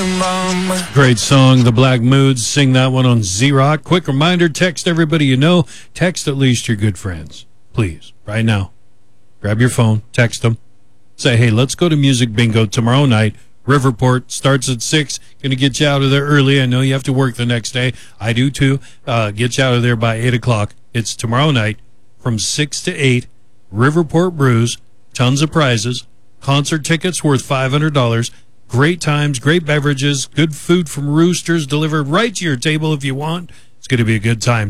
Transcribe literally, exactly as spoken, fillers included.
Great song, The Black Moods. Sing that one on Z-Rock. Quick reminder, text everybody you know. Text at least your good friends. Please, right now. Grab your phone, text them. Say, hey, let's go to Music Bingo tomorrow night. Riverport starts at six. Going to get you out of there early. I know you have to work the next day. I do too. Uh, get you out of there by eight o'clock. It's tomorrow night from six to eight. Riverport Brews. Tons of prizes. Concert tickets worth five hundred dollars. Great times, great beverages, good food from Roosters delivered right to your table if you want. It's going to be a good time.